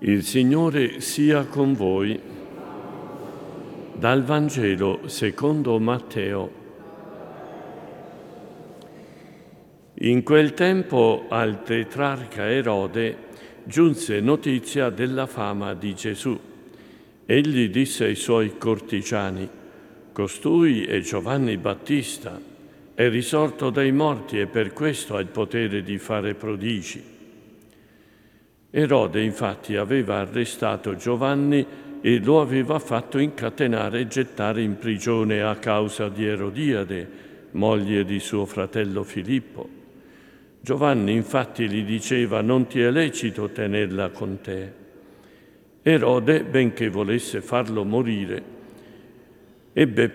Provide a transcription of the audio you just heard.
Il Signore sia con voi. Dal Vangelo secondo Matteo. In quel tempo al tetrarca Erode giunse notizia della fama di Gesù. Egli disse ai suoi cortigiani: «Costui è Giovanni Battista, è risorto dai morti e per questo ha il potere di fare prodigi». Erode infatti aveva arrestato Giovanni e lo aveva fatto incatenare e gettare in prigione a causa di Erodiade, moglie di suo fratello Filippo. Giovanni infatti gli diceva: «Non ti è lecito tenerla con te». Erode, benché volesse farlo morire, ebbe